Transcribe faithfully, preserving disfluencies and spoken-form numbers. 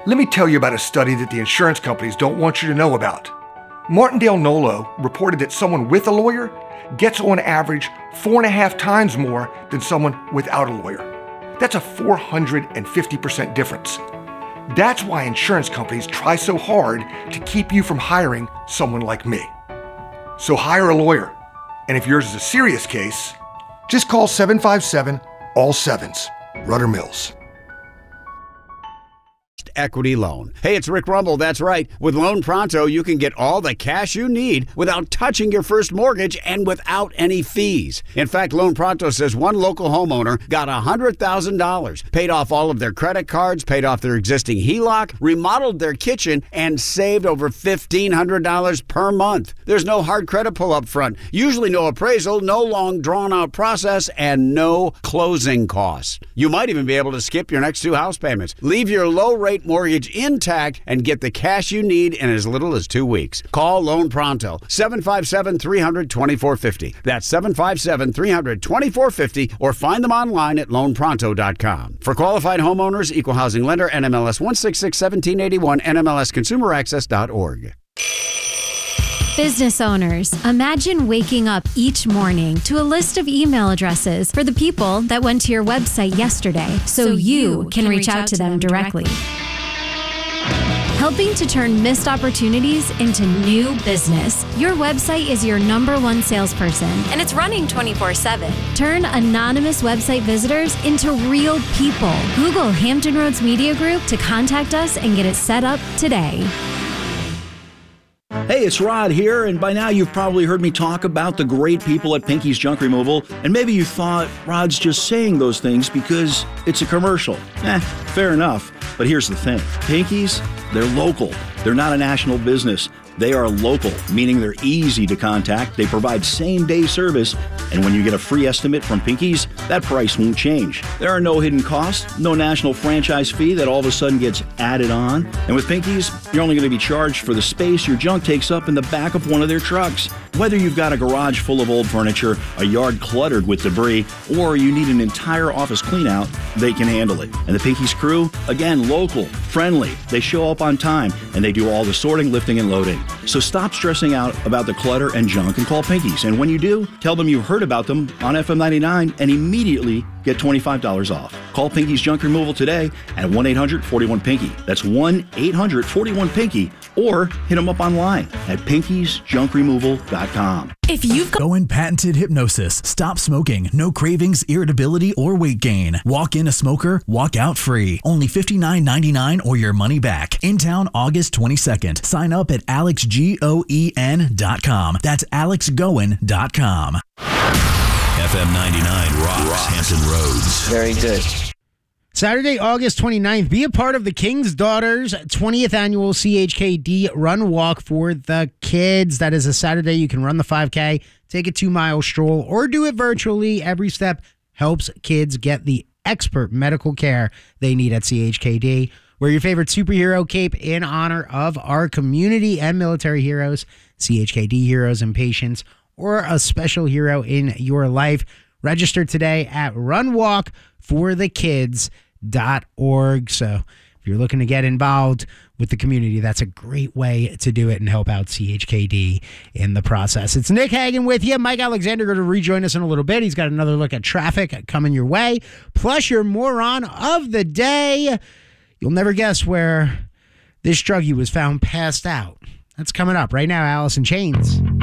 Let me tell you about a study that the insurance companies don't want you to know about. Martindale Nolo reported that someone with a lawyer gets on average four and a half times more than someone without a lawyer. That's a four hundred fifty percent difference. That's why insurance companies try so hard to keep you from hiring someone like me. So hire a lawyer. And if yours is a serious case, just call seven five seven, all sevens, Rudder Mills. Equity loan. Hey, it's Rick Rumble. That's right. With Loan Pronto, you can get all the cash you need without touching your first mortgage and without any fees. In fact, Loan Pronto says one local homeowner got one hundred thousand dollars, paid off all of their credit cards, paid off their existing H E L O C, remodeled their kitchen, and saved over fifteen hundred dollars per month. There's no hard credit pull up front, usually no appraisal, no long drawn-out process, and no closing costs. You might even be able to skip your next two house payments. Leave your low-rate mortgage intact and get the cash you need in as little as two weeks. Call Loan Pronto, seven five seven, three hundred, twenty-four fifty. That's seven five seven, three hundred, twenty-four fifty, or find them online at loan pronto dot com. For qualified homeowners, equal housing lender, N M L S one six six, one seven eight one, N M L S consumer access dot org. Business owners, imagine waking up each morning to a list of email addresses for the people that went to your website yesterday so, so you can, can reach out, out to them directly. Helping to turn missed opportunities into new business. Your website is your number one salesperson, and it's running twenty-four seven. Turn anonymous website visitors into real people. Google Hampton Roads Media Group to contact us and get it set up today. Hey, it's Rod here, and by now you've probably heard me talk about the great people at Pinky's Junk Removal, and maybe you thought Rod's just saying those things because it's a commercial. Eh, fair enough, but here's the thing. Pinky's, they're local. They're not a national business. They are local, meaning they're easy to contact, they provide same-day service, and when you get a free estimate from Pinky's, that price won't change. There are no hidden costs, no national franchise fee that all of a sudden gets added on, and with Pinky's, you're only going to be charged for the space your junk takes up in the back of one of their trucks. Whether you've got a garage full of old furniture, a yard cluttered with debris, or you need an entire office cleanout, they can handle it. And the Pinky's crew, again, local, friendly, they show up on time, and they do all the sorting, lifting, and loading. So stop stressing out about the clutter and junk and call Pinky's. And when you do, tell them you heard about them on F M ninety-nine and immediately get twenty-five dollars off. Call Pinky's Junk Removal today at one eight hundred, four one, Pinky. That's one eight hundred, four one, Pinky. Or hit them up online at pinkys junk removal dot com. If you've got Going patented hypnosis, stop smoking, no cravings, irritability, or weight gain. Walk in a smoker, walk out free. Only fifty-nine ninety-nine or your money back. In town August twenty-second. Sign up at alex goen dot com. That's alex goen dot com. F M ninety-nine rocks, rocks Hampton Roads. Very good. Saturday, August twenty-ninth, be a part of the King's Daughters twentieth Annual C H K D Run Walk for the Kids. That is a Saturday. You can run the five K, take a two-mile stroll, or do it virtually. Every step helps kids get the expert medical care they need at C H K D. Wear your favorite superhero cape in honor of our community and military heroes, C H K D heroes and patients, or a special hero in your life. Register today at run walk for the kids dot org. So if you're looking to get involved with the community, that's a great way to do it and help out C H K D in the process. It's Nick Hagan with you. Mike Alexander going to rejoin us in a little bit. He's got another look at traffic coming your way, plus your moron of the day. You'll never guess where this druggie was found passed out. That's coming up right now, Alice in Chains.